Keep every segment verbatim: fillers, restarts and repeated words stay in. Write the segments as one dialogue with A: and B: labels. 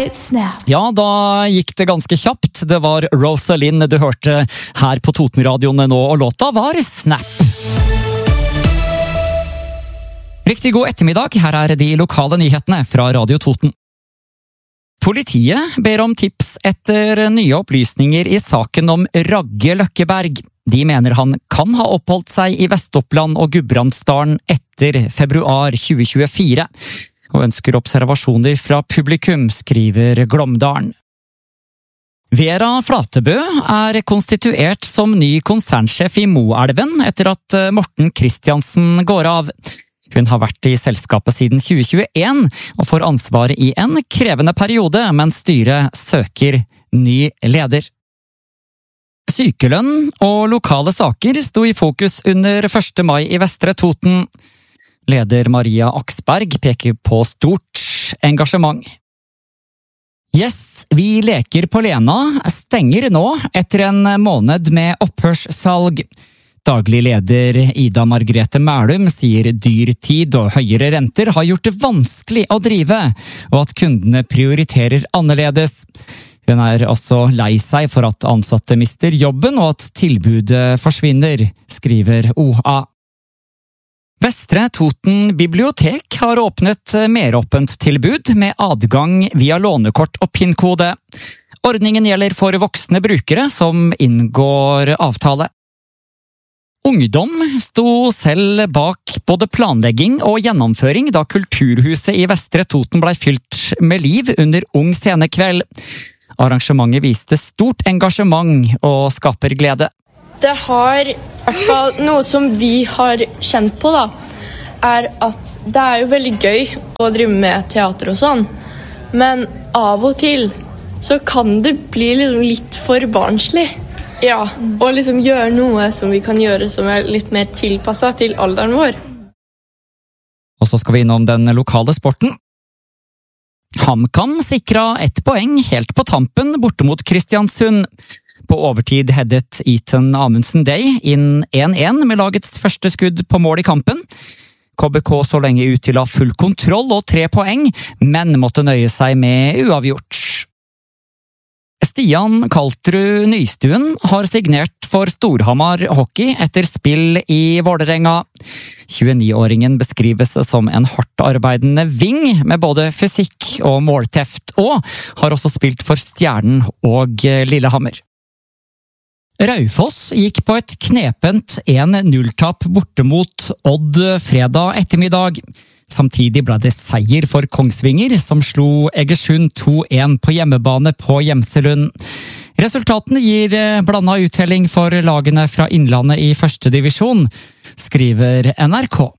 A: Snap.
B: Ja, da gikk det ganske kjapt. Det var Rosalind du hørte her på Totenradioen nå, og låta var Snap. Riktig god ettermiddag, her er de lokale nyhetene fra Radio Toten. Politiet ber om tips etter nye opplysninger i saken om Ragge Løkkeberg. De mener han kan ha oppholdt seg i Vest-Oppland og Gudbrandsdalen etter februar tjue tjuefire, og ønsker observasjoner fra publikum, skriver Glåmdalen. Vera Flatebø er konstituert som ny konsernsjef i Moelven etter at Morten Kristiansen går av. Hun har vært i selskapet siden tjue tjueen og får ansvaret i en krevende periode, mens styret søker ny leder. Sykelønn og lokale saker sto i fokus under første mai i Vestre Toten. Leder Maria Aksberg peker på stort engasjement. Yes, vi leker på Lena stenger nå etter en måned med opphørssalg. Daglig leder Ida Margrethe Mælum sier dyrtid og høyere renter har gjort det vanskelig å drive, og at kundene prioriterer annerledes. Hun er også lei seg for at ansatte mister jobben og at tilbudet forsvinner, skriver O A. Vestre Toten bibliotek har åpnet meråpent tilbud med adgang via lånekort og PIN-kode. Ordningen gjelder for voksne brukere som inngår avtale. Ungdom sto selv bak både planlegging og gjennomføring da Kulturhuset i Vestre Toten ble fylt med liv under Ung scenekveld. Arrangementet viste stort engasjement og skaper glede.
C: Det har i hvert fall noe som vi har kjent på da, er at det er jo veldig gøy å drive med teater og sånn, men av og til så kan det bli liksom litt for barnslig. Ja, og liksom gjøre noe som vi kan gjøre som er litt mer tilpasset til alderen vår.
B: Og så skal vi innom den lokale sporten. HamKam sikret ett poeng helt på tampen borte mot Kristiansund. På overtid headet Ethan Amundsen Day inn én én med lagets første skudd på mål i kampen. K B K så lenge ut til å ha full kontroll og tre poeng, men måtte nøye seg med uavgjort. Stian Kaltrud Nystuen har signert for Storhamar Hockey etter spill i Vålerenga. tjueni-åringen beskrives som en hardt arbeidende ving med både fysikk og målteft, og har også spilt for Stjernen og Lillehammer. Raufoss gikk på et knepent en null-tap borte mot Odd fredag ettermiddag. Samtidig ble det seier for Kongsvinger, som slo Egersund to én på hjemmebane på Gjemselund. Resultatene gir blandet uttelling for lagene fra Innlandet i første divisjon, skriver N R K.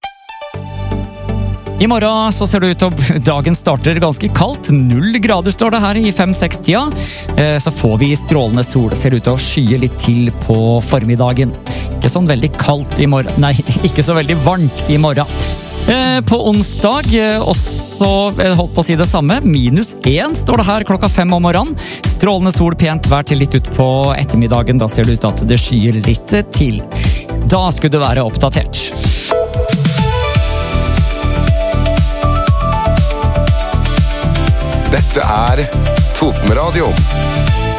B: I morgen så ser det ut til dagen starter ganske kaldt. Null grader står det her i fem-seks-tida. Så får vi strålende sol. Ser ut til å skye litt til på formiddagen. Ikke sånn veldig kaldt i morgen. Nei, ikke så veldig varmt i morgen. På onsdag også holdt på å si det samme. Minus én står det her klokka fem om morgenen. Strålende sol, pent vær til litt ut på ettermiddagen. Da ser det ut at det skyer litt til. Da skulle det være oppdatert.
D: Dette er Totenradio.